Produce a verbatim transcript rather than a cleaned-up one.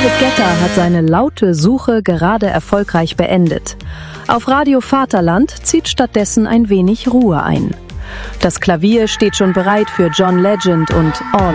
David Guetta hat seine laute Suche gerade erfolgreich beendet. Auf Radio Vaterland zieht stattdessen ein wenig Ruhe ein. Das Klavier steht schon bereit für John Legend und All